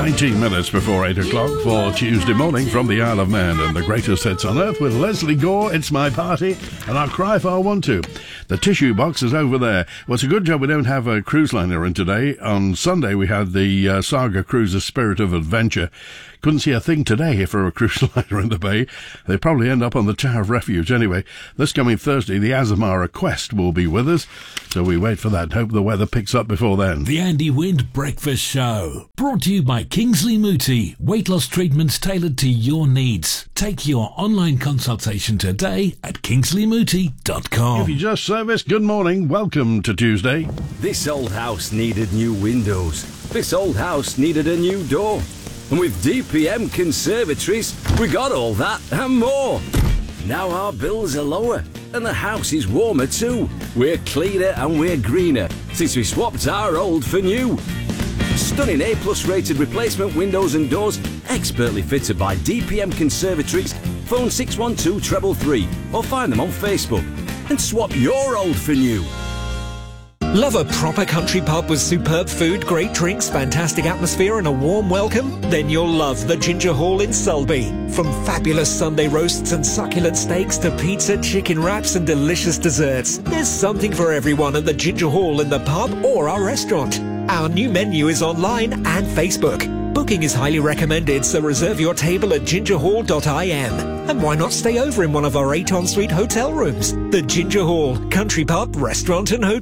19 minutes before 8 o'clock for Tuesday morning from the Isle of Man and the greatest hits on earth with Leslie Gore. It's my party and I'll cry if I want to. The tissue box is over there. Well, it's a good job we don't have a cruise liner in today. On Sunday we had the Saga Cruises Spirit of Adventure. Couldn't see a thing today for a cruise liner in the bay. They probably end up on the Tower of Refuge anyway. This coming Thursday, the Azamara Quest will be with us, so we wait for that. Hope the weather picks up before then. The Andy Wind Breakfast Show, brought to you by Kingsley Mooti. Weight loss treatments tailored to your needs. Take your online consultation today at kingsleymooti.com. If you just serviced, good morning. Welcome to Tuesday. This old house needed new windows. This old house needed a new door. And with DPM Conservatories, we got all that and more. Now our bills are lower and the house is warmer too. We're cleaner and we're greener since we swapped our old for new. Stunning A+ rated replacement windows and doors, expertly fitted by DPM Conservatories. Phone 612 333 or find them on Facebook and swap your old for new. Love a proper country pub with superb food, great drinks, fantastic atmosphere and a warm welcome? Then you'll love the Ginger Hall in Sulby. From fabulous Sunday roasts and succulent steaks to pizza, chicken wraps and delicious desserts, there's something for everyone at the Ginger Hall in the pub or our restaurant. Our new menu is online and Facebook. Booking is highly recommended, so reserve your table at gingerhall.im. And why not stay over in one of our 8 ensuite hotel rooms? The Ginger Hall, country pub, restaurant and hotel.